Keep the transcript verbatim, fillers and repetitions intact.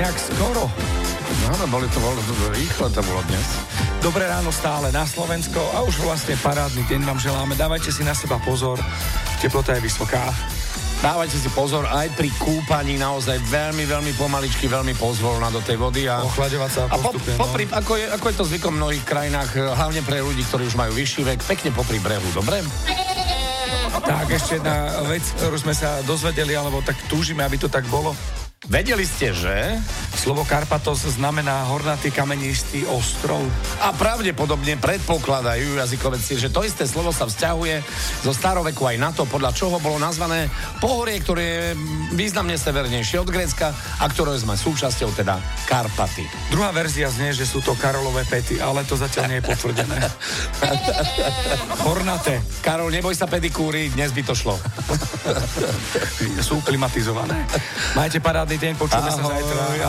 Jak skoro. No, no, boli to, bolo to rýchlo, to bolo dnes. Dobré ráno stále na Slovensko a už vlastne parádny deň vám želáme. Dávajte si na seba pozor, teplota je vysoká. Dávajte si pozor, aj pri kúpaní naozaj veľmi, veľmi pomaličky, veľmi pozvolna do tej vody. A, ochľadovať sa a po, postupne. popri, No. ako, je, ako je to zvykom v mnohých krajinách, hlavne pre ľudí, ktorí už majú vyšší vek, pekne popri brehu, dobre? Tak, ešte jedna vec, ktorú sme sa dozvedeli, alebo tak túžime, aby to tak bolo. Vedeli ste, že? Slovo Karpatos znamená hornatý kamenistý ostrov. A pravdepodobne predpokladajú jazykovedci, že to isté slovo sa vzťahuje zo staroveku aj na to, podľa čoho bolo nazvané pohorie, ktoré je významne severnejšie od Grécka a ktoré sme súčasťou, teda Karpaty. Druhá verzia znie, že sú to Karolové pety, ale to zatiaľ nie je potvrdené. Hornaté. Karol, neboj sa pedikúry, dnes by to šlo. Sú klimatizované. Majte parádny deň, počujeme sa zajtra.